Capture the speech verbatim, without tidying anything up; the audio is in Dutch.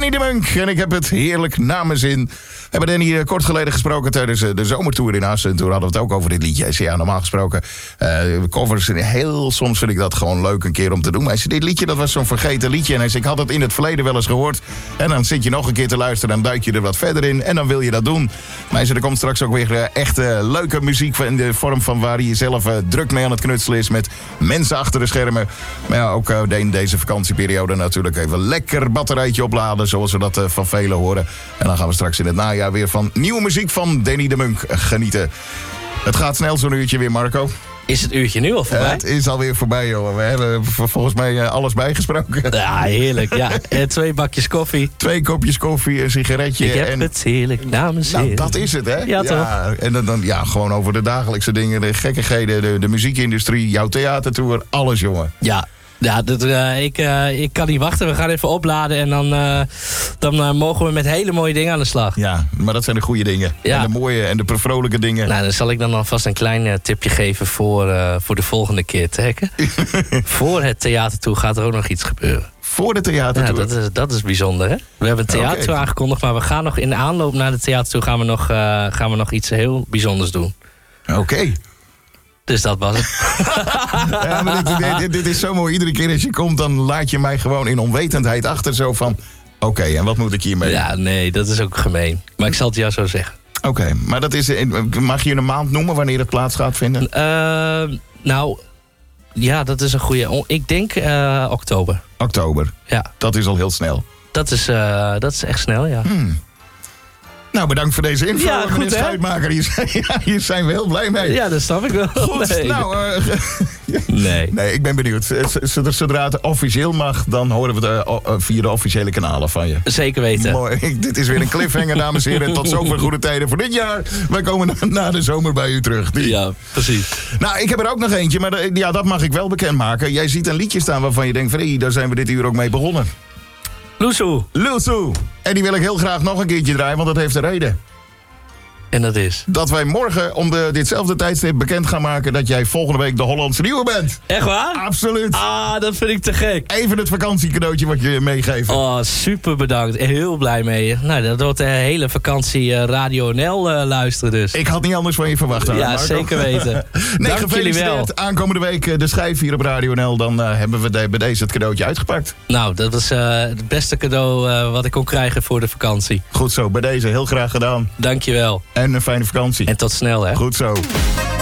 Danny de Munk. En ik heb het heerlijk naar mijn zin. We hebben Danny uh, kort geleden gesproken tijdens uh, de zomertour in Assen. En toen hadden we het ook over dit liedje. Hij zei, ja, normaal gesproken, uh, covers, heel soms vind ik dat gewoon leuk een keer om te doen. Maar hij zei, dit liedje, dat was zo'n vergeten liedje. En hij zei, ik had het in het verleden wel eens gehoord. En dan zit je nog een keer te luisteren, dan duik je er wat verder in. En dan wil je dat doen. Maar hij zei, er komt straks ook weer uh, echt uh, leuke muziek in de vorm van waar hij zelf uh, druk mee aan het knutselen is. Met mensen achter de schermen. Maar ja, ook uh, in deze vakantieperiode natuurlijk even lekker batterijtje opladen. Zoals we dat uh, van velen horen. En dan gaan we straks in het najaar weer van nieuwe muziek van Danny de Munk genieten. Het gaat snel zo'n uurtje weer, Marco. Is het uurtje nu al voorbij? Uh, het is alweer voorbij, joh. We hebben volgens mij uh, alles bijgesproken. Ja, heerlijk. Ja. En twee bakjes koffie. Twee kopjes koffie, een sigaretje. Ik heb en... het heerlijk namens Nou, dat is het, hè? Ja, toch? Ja, en dan, dan ja, gewoon over de dagelijkse dingen, de gekkigheden, de, de muziekindustrie, jouw theatertour, alles, jongen. Ja. Ja, dat, uh, ik, uh, ik kan niet wachten. We gaan even opladen en dan, uh, dan uh, mogen we met hele mooie dingen aan de slag. Ja, maar dat zijn de goede dingen. Ja. En de mooie en de vrolijke dingen. Nou, dan zal ik dan alvast een klein uh, tipje geven voor, uh, voor de volgende keer trekken. Voor het theater toe gaat er ook nog iets gebeuren. Voor de theatertour? Ja, dat is, dat is bijzonder, hè? We hebben een theater okay. aangekondigd, maar we gaan nog in de aanloop naar de theater toe gaan we nog, uh, gaan we nog iets heel bijzonders doen. Oké. Okay. Dus dat was het. Ja, maar dit, dit, dit, dit is zo mooi. Iedere keer als je komt, dan laat je mij gewoon in onwetendheid achter. Zo van, oké, okay, en wat moet ik hiermee? Ja, nee, dat is ook gemeen. Maar ik zal het jou zo zeggen. Oké, okay, maar dat is, mag je een maand noemen wanneer het plaats gaat vinden? Uh, nou, ja, dat is een goede. Ik denk uh, oktober. Oktober? Ja. Dat is al heel snel. Dat is, uh, dat is echt snel, ja. Hmm. Nou, bedankt voor deze info, ja, meneer Schuitmaker. Hier zijn, ja, hier zijn we heel blij mee. Ja, dat snap ik wel. Goed, nee. nou... Uh, nee. Nee, ik ben benieuwd. Zodra het officieel mag, dan horen we het uh, via de officiële kanalen van je. Zeker weten. Mooi. Dit is weer een cliffhanger, dames en heren. Tot zover goede tijden voor dit jaar. Wij komen na, na de zomer bij u terug. Die. Ja, precies. Nou, ik heb er ook nog eentje, maar de, ja, dat mag ik wel bekendmaken. Jij ziet een liedje staan waarvan je denkt van... Hey, daar zijn we dit uur ook mee begonnen. Loesoe. Loesoe. En die wil ik heel graag nog een keertje draaien, want dat heeft een reden. En dat is? Dat wij morgen om de, ditzelfde tijdstip bekend gaan maken... dat jij volgende week de Hollandse Nieuwe bent. Echt waar? Absoluut. Ah, dat vind ik te gek. Even het vakantiecadeautje wat je meegeeft. Oh, super bedankt. Heel blij mee. Nou, dat wordt de hele vakantie uh, Radio N L uh, luisteren dus. Ik had niet anders van je verwacht. Ja, Marco. zeker weten. Nee, dank jullie wel. Aankomende week uh, de schijf hier op Radio N L. Dan uh, hebben we de, bij deze het cadeautje uitgepakt. Nou, dat was uh, het beste cadeau uh, wat ik kon krijgen voor de vakantie. Goed zo, bij deze heel graag gedaan. Dankjewel. En een fijne vakantie. En tot snel, hè. Goed zo.